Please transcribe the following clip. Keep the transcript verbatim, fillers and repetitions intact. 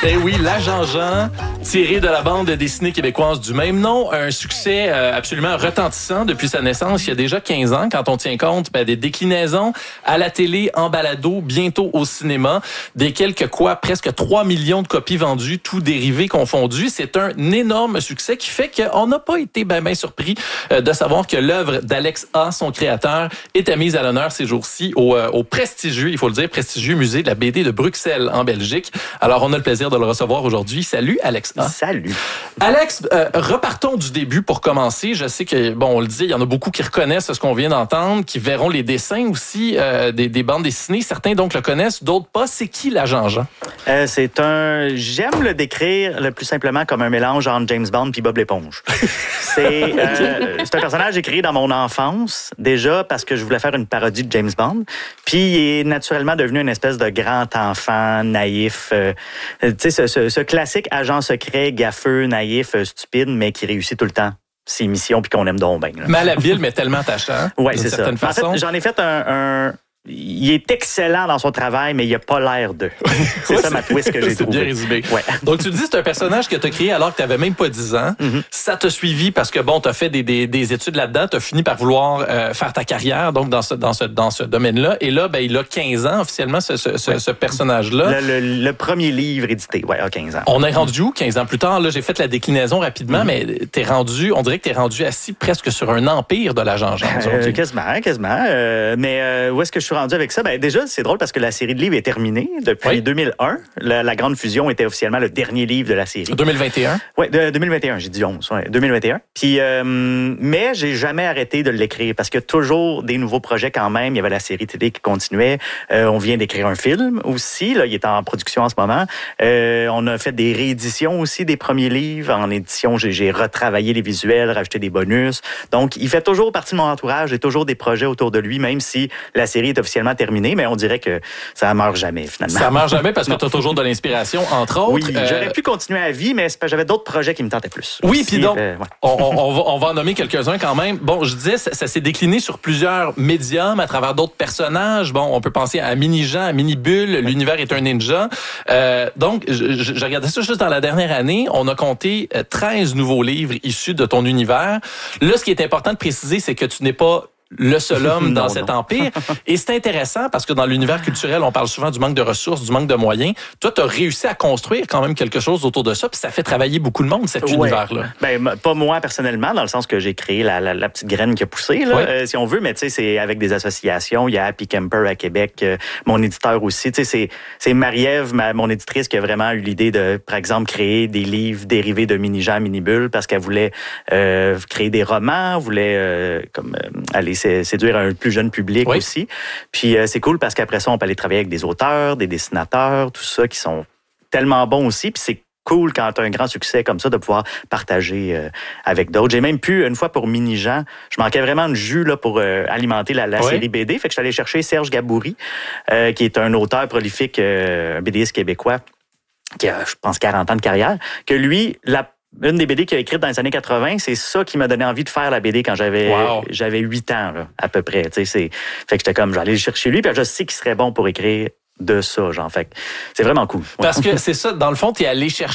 Eh oui, l'Agent Jean, tiré de la bande dessinée québécoise du même nom, un succès euh, absolument retentissant depuis sa naissance il y a déjà quinze ans, quand on tient compte ben, des déclinaisons à la télé, en balado, bientôt au cinéma, des quelques quoi, presque trois millions de copies vendues, tout dérivé confondu. C'est un énorme succès qui fait qu'on n'a pas été ben, ben surpris euh, de savoir que l'œuvre d'Alex A, son créateur, était mise à l'honneur ces jours-ci au, euh, au prestigieux, il faut le dire, prestigieux musée de la B D de Bruxelles, en Belgique. Alors, on a le plaisir de le recevoir aujourd'hui. Salut, Alex A. Salut. Alex, euh, repartons du début pour commencer. Je sais que, bon, on le dit, il y en a beaucoup qui reconnaissent ce qu'on vient d'entendre, qui verront les dessins aussi euh, des, des bandes dessinées. Certains, donc, le connaissent, d'autres pas. C'est qui l'Agent Jean? Euh, c'est un... J'aime le décrire le plus simplement comme un mélange entre James Bond puis Bob l'éponge. c'est, euh, c'est un personnage que j'ai créé dans mon enfance, déjà parce que je voulais faire une parodie de James Bond. Puis il est naturellement devenu une espèce de grand enfant naïf. Euh, tu sais, ce, ce, ce classique agent secret, gaffeux, naïf, stupide, mais qui réussit tout le temps ses missions puis qu'on aime donc bien. Là. Malhabile, mais tellement attachant. Oui, c'est ça. Façon. En fait, j'en ai fait un... un il est excellent dans son travail, mais il n'a pas l'air d'eux. C'est ouais, ça ma twist que j'ai c'est trouvé. Bien résumé. Ouais. Donc, tu dis c'est un personnage que tu as créé alors que tu n'avais même pas dix ans. Mm-hmm. Ça t'a suivi parce que, bon, tu as fait des, des, des études là-dedans. Tu as fini par vouloir euh, faire ta carrière donc dans ce, dans ce, dans ce domaine-là. Et là, ben, il a quinze ans officiellement, ce, ce, ce, ouais. ce personnage-là. Le, le, le premier livre édité, oui, à quinze ans. On est rendu où quinze ans plus tard? Là, j'ai fait la déclinaison rapidement, mm-hmm. mais t'es rendu, on dirait que tu es rendu assis presque sur un empire de l'Agent Jean. Euh, quasiment, quasiment. Euh, mais euh, où est-ce que je suis rendu avec ça? Ben, déjà, c'est drôle parce que la série de livres est terminée depuis oui. deux mille un. La, la Grande Fusion était officiellement le dernier livre de la série. deux mille vingt et un? Oui, deux mille vingt et un, j'ai dit onze. Ouais, deux mille vingt et un. Puis, euh, mais j'ai jamais arrêté de l'écrire parce que toujours des nouveaux projets quand même. Il y avait la série télé qui continuait. Euh, on vient d'écrire un film aussi. Là, il est en production en ce moment. Euh, on a fait des rééditions aussi des premiers livres. En édition, j'ai, j'ai retravaillé les visuels, rajouté des bonus. Donc, il fait toujours partie de mon entourage. J'ai toujours des projets autour de lui, même si la série est officiellement terminée. Mais on dirait que ça meurt jamais, finalement. Ça meurt jamais parce que tu as toujours de l'inspiration, entre autres. Oui, euh... j'aurais pu continuer à vie, mais j'avais d'autres projets qui me tentaient plus. Oui, puis donc, euh, ouais. on, on, va, on va en nommer quelques-uns quand même. Bon, je disais, ça, ça s'est décliné sur plusieurs médiums à travers d'autres personnages. Bon, on peut penser à Mini-Jean, à Mini-Bulle, l'univers est un ninja. Euh, donc, je, je, je regardais ça juste dans la dernière année. On a compté treize nouveaux livres issus de ton univers. Là, ce qui est important de préciser, c'est que tu n'es pas le seul homme dans non, cet non. empire. Et c'est intéressant parce que dans l'univers culturel, on parle souvent du manque de ressources, du manque de moyens. Toi, tu as réussi à construire quand même quelque chose autour de ça, puis ça fait travailler beaucoup de monde, cet ouais. univers-là. Ben, pas moi personnellement, dans le sens que j'ai créé la, la, la petite graine qui a poussé, là, ouais. euh, si on veut, mais tu sais, c'est avec des associations. Il y a Happy Camper à Québec, euh, mon éditeur aussi. Tu sais, c'est, c'est Marie-Ève, ma, mon éditrice, qui a vraiment eu l'idée de, par exemple, créer des livres dérivés de Mini-Jean, Mini-Bulle, parce qu'elle voulait euh, créer des romans, voulait euh, comme euh, aller séduire un plus jeune public oui. aussi. Puis euh, c'est cool parce qu'après ça, on peut aller travailler avec des auteurs, des dessinateurs, tout ça, qui sont tellement bons aussi. Puis c'est cool quand tu as un grand succès comme ça de pouvoir partager euh, avec d'autres. J'ai même pu, une fois pour Mini-Jean, je manquais vraiment de jus là, pour euh, alimenter la, la oui. série B D. Fait que je suis allé chercher Serge Gaboury, euh, qui est un auteur prolifique, euh, un BDiste québécois, qui a, je pense, quarante ans de carrière, que lui, la une des B D qu'il a écrites dans les années quatre-vingts, c'est ça qui m'a donné envie de faire la B D quand j'avais wow. j'avais huit ans, là, à peu près. Tu sais, c'est... Fait que j'étais comme, j'allais le chercher lui, puis je sais qu'il serait bon pour écrire de ça, genre. Fait que c'est vraiment cool. Parce ouais. que c'est ça, dans le fond, t'es allé chercher